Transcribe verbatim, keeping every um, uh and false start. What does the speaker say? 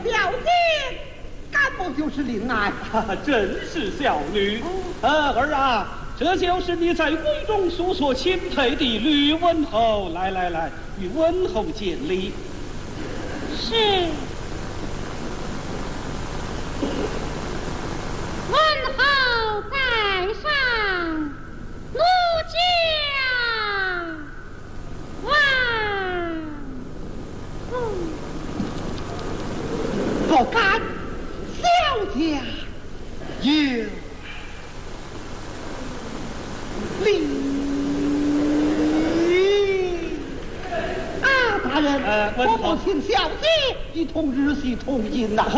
小姐，敢不就是令爱？ 真是小女。呃，儿啊，这就是你在闺中所说钦佩的吕文侯。来来来，与文侯见礼。 是。文侯在上，奴家万岁。 不敢，小家有礼。啊，大人， 呃， 我不请小姐一同日系同饮呐。